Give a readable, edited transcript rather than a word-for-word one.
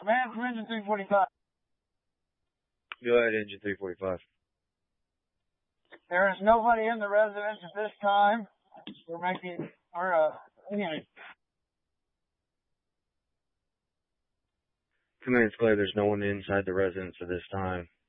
Command from engine 345. Go ahead, engine 345. There is nobody in the residence at this time. Command Clay, there's no one inside the residence at this time.